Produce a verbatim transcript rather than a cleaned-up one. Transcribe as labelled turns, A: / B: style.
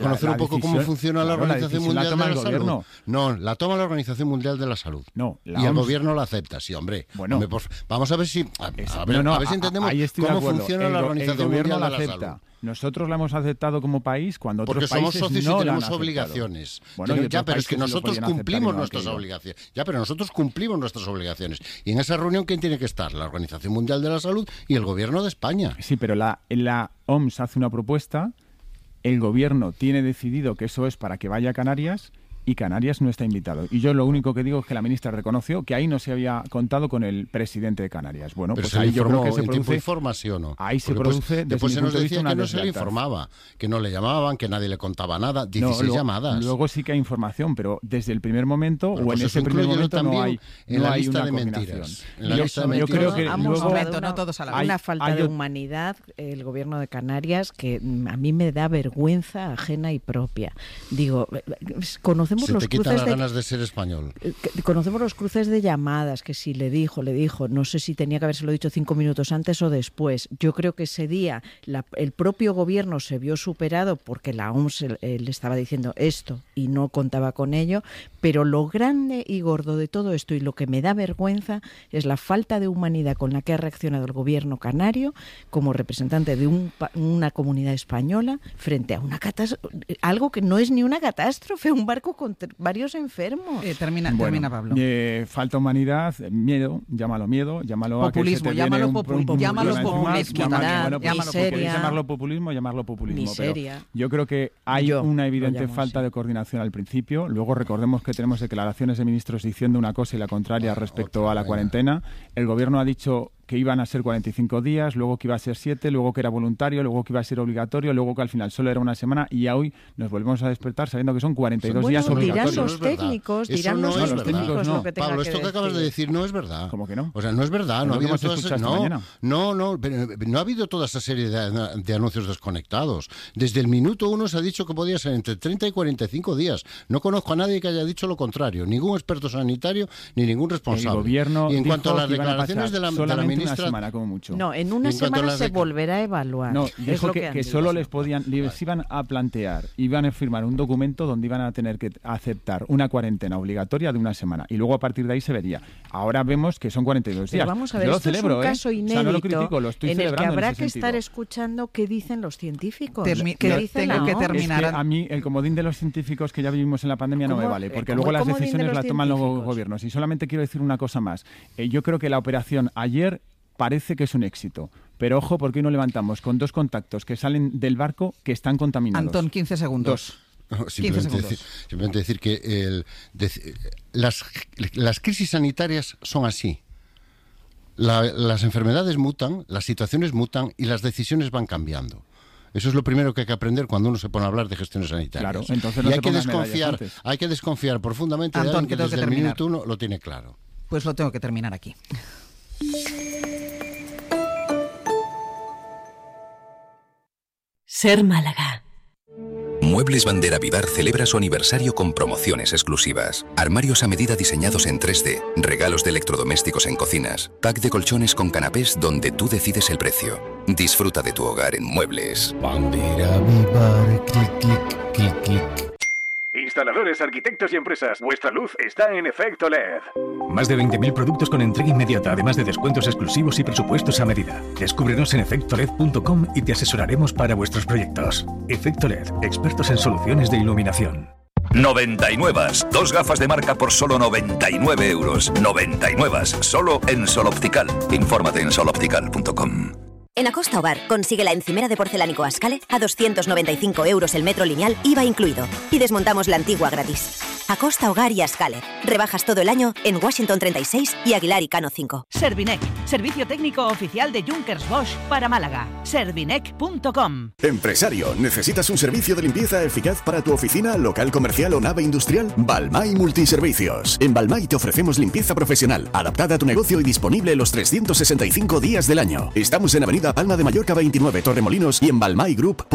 A: conocer
B: la,
A: un poco
B: decisión,
A: cómo funciona
B: claro,
A: la Organización
B: la
A: Mundial
B: la toma
A: de la
B: el
A: Salud.
B: gobierno.
A: No, la toma la Organización Mundial de la Salud.
B: No, la
A: y el
B: O M S...
A: gobierno la acepta, sí, hombre.
B: Bueno,
A: hombre, por... vamos a ver si a,
B: es,
A: a ver,
B: no, no,
A: a ver si entendemos cómo funciona
B: el,
A: la Organización
B: el gobierno
A: Mundial
B: la
A: de la
B: acepta.
A: Salud.
B: Nosotros la hemos aceptado como país cuando otros
A: Porque somos
B: países
A: socios
B: no
A: y tenemos
B: la han
A: obligaciones.
B: Bueno,
A: Pero, ya, pero es que
B: sí
A: nosotros cumplimos nuestras
B: que
A: obligaciones. Ya, pero nosotros cumplimos nuestras obligaciones. Y en esa reunión, ¿quién tiene que estar? La Organización Mundial de la Salud y el Gobierno de España.
B: Sí, pero la, la O M S hace una propuesta, el Gobierno tiene decidido que eso es para que vaya a Canarias y Canarias no está invitado. Y yo lo único que digo es que la ministra reconoció que ahí no se había contado con el presidente de Canarias. Bueno,
A: pero
B: pues
A: se
B: ahí
A: informó,
B: yo creo que se
A: en
B: produce...
A: informa, ¿sí o no?
B: Ahí se
A: Porque
B: produce,
A: pues, después se nos decía
B: de
A: que no se le informaba, que no le llamaban, que nadie le contaba nada. dieciséis
B: no, luego,
A: llamadas.
B: Luego sí que hay información, pero desde el primer momento
A: bueno,
B: o
A: pues
B: en ese primer momento no hay,
A: en
B: no
A: la
B: hay
A: lista
B: una
A: de
B: coordinación.
A: mentiras. En la
B: yo,
A: lista de
B: yo creo que
C: Vamos,
B: luego...
C: momento, no todos a la vez.
D: Una falta
B: hay,
D: de humanidad, el gobierno de Canarias, que a mí me da vergüenza ajena y propia. Digo, conocemos
A: se
D: los
A: te quitan
D: cruces
A: las
D: de...
A: ganas de ser español.
D: Conocemos los cruces de llamadas, que si le dijo, le dijo, no sé si tenía que habérselo dicho cinco minutos antes o después. Yo creo que ese día la, el propio gobierno se vio superado porque la O M S eh, le estaba diciendo esto y no contaba con ello, pero lo grande y gordo de todo esto y lo que me da vergüenza es la falta de humanidad con la que ha reaccionado el gobierno canario como representante de un, una comunidad española frente a una catástrofe, algo que no es ni una catástrofe, un barco con varios enfermos.
C: Eh, termina,
B: bueno,
C: termina, Pablo.
B: Eh, falta humanidad, miedo, llámalo miedo, llámalo
C: populismo,
B: a que se te
C: llámalo
B: un,
C: populismo,
B: un, un
C: llámalo
B: populismo,
C: populismo,
D: miseria,
B: llamarlo populismo, llamarlo populismo.
D: Miseria.
B: Pero yo creo que hay
D: yo
B: una evidente
D: así.
B: falta de coordinación al principio. Luego recordemos que tenemos declaraciones de ministros diciendo una cosa y la contraria respecto a la cuarentena. El gobierno ha dicho que iban a ser cuarenta y cinco días, luego que iba a ser siete, luego que era voluntario, luego que iba a ser obligatorio, luego que al final solo era una semana y ya hoy nos volvemos a despertar sabiendo que son cuarenta y dos
D: bueno,
B: días obligatorios.
D: Dirán los técnicos,
A: Eso
D: dirán
A: no
D: los,
A: es
D: los
A: verdad.
D: técnicos
B: no.
D: lo que tenga
A: Pablo,
D: que
A: esto que
D: decir.
A: acabas de decir no es verdad.
B: ¿Cómo que no?
A: O sea, no es verdad. No ha, habido toda esa, no, no, no, no ha habido toda esa serie de, de anuncios desconectados. Desde el minuto uno se ha dicho que podía ser entre treinta y cuarenta y cinco días. No conozco a nadie que haya dicho lo contrario. Ningún experto sanitario ni ningún responsable.
B: El gobierno
A: y en cuanto a las
B: dijo que iban a
A: declaraciones de la, de la ministra...
B: una semana como mucho.
D: No, en una semana se
A: de...
D: volverá a evaluar.
B: No,
D: es
B: dijo
D: lo
B: que,
D: que,
B: que solo les podían, les iban a plantear, iban a firmar un documento donde iban a tener que aceptar una cuarentena obligatoria de una semana y luego a partir de ahí se vería. Ahora vemos que son cuarenta y dos días.
D: Pero vamos a ver,
B: Yo lo
D: esto
B: celebro,
D: es un caso
B: ¿eh?
D: inédito
B: O sea, no lo critico, lo estoy
D: en el que
B: celebrando
D: habrá
B: en ese
D: que
B: sentido.
D: estar escuchando qué dicen los científicos.
C: Termi
D: ¿Qué
C: no,
D: dice
C: tengo
D: la
C: que
D: O M S?
C: terminar.
B: Es que a mí el comodín de los científicos que ya vivimos en la pandemia no me
D: ¿Cómo?
B: vale, porque
D: ¿Cómo
B: luego
D: el
B: las
D: comodín de
B: decisiones
D: los
B: las toman los
D: científicos?
B: gobiernos. Y solamente quiero decir una cosa más. Eh, yo creo que la operación ayer parece que es un éxito. Pero ojo, porque hoy nos levantamos con dos contactos que salen del barco que están contaminados.
C: Antón, quince segundos.
B: Dos.
A: No, simplemente, decir, simplemente decir que el, de, las, las crisis sanitarias son así. La, las enfermedades mutan, las situaciones mutan y las decisiones van cambiando. Eso es lo primero que hay que aprender cuando uno se pone a hablar de gestiones sanitarias.
B: Claro, entonces no
A: y
B: se
A: hay que
B: pongan
A: desconfiar,
B: medallas antes.
A: hay que desconfiar profundamente
C: Antón,
A: de alguien que,
C: que
A: desde
C: que
A: el
C: terminar.
A: minuto uno lo tiene claro.
C: Pues lo tengo que terminar aquí.
E: Ser Málaga.
F: Muebles Bandera Vivar celebra su aniversario con promociones exclusivas. Armarios a medida diseñados en tres D, regalos de electrodomésticos en cocinas, pack de colchones con canapés donde tú decides el precio. Disfruta de tu hogar en Muebles.
G: Bandera Vivar, clic, clic, clic, clic.
H: Instaladores, arquitectos y empresas, vuestra luz está en Efecto L E D.
I: Más de veinte mil productos con entrega inmediata, además de descuentos exclusivos y presupuestos a medida. Descúbrenos en efecto led punto com y te asesoraremos para vuestros proyectos. Efecto L E D, expertos en soluciones de iluminación.
J: noventa y nueve. Dos gafas de marca por solo noventa y nueve euros. noventa y nueve. Solo en Sol Optical. Infórmate en sol optical punto com.
K: En Acosta Hogar consigue la encimera de porcelánico Ascale a doscientos noventa y cinco euros el metro lineal, I V A incluido. Y desmontamos la antigua gratis. Acosta Hogar y Ascale. Rebajas todo el año en Washington treinta y seis y Aguilar y Cano cinco.
L: Servinec, servicio técnico oficial de Junkers Bosch para Málaga. servinec punto com.
M: Empresario, ¿necesitas un servicio de limpieza eficaz para tu oficina, local comercial o nave industrial? Balmay Multiservicios. En Balmay te ofrecemos limpieza profesional, adaptada a tu negocio y disponible los trescientos sesenta y cinco días del año. Estamos en Avenida Palma de Mallorca veintinueve, Torremolinos y en balmay group.